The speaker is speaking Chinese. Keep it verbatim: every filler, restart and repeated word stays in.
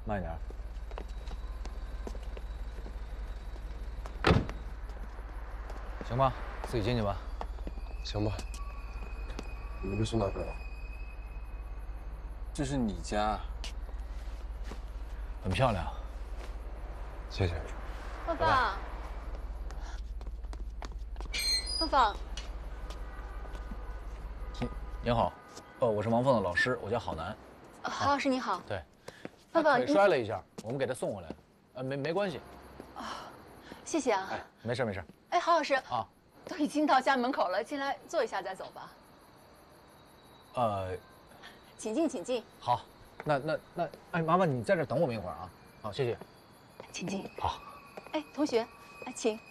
慢点。行吧，自己进去吧。 行吧。你们被送哪边了？ 这是你家， 很漂亮。 谢谢。 芳芳，芳芳， 您您好，呃，我是王凤的老师，我叫郝楠。 郝老师你好。 对， 芳芳， 腿摔了一下，我们给他送回来了。呃，没没关系。 谢谢啊。 哎，没事没事。 哎，郝老师啊， 都已经到家门口了，进来坐一下再走吧。 呃， 请进，请进。 好，那那那，哎，麻烦你在这等我们一会儿啊。好，谢谢。 请进。 好。 哎，同学，哎，请。